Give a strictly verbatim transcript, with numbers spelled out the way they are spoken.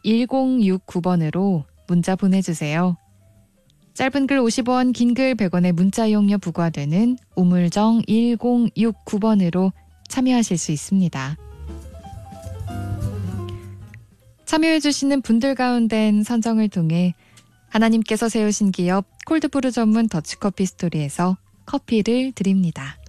일공육구 번으로 문자 보내주세요. 짧은 글 오십 원, 긴 글 백 원의 문자 이용료 부과되는 우물정 일공육구 번으로 참여하실 수 있습니다. 참여해주시는 분들 가운데는 선정을 통해 하나님께서 세우신 기업 콜드브루 전문 더치커피 스토리에서 커피를 드립니다.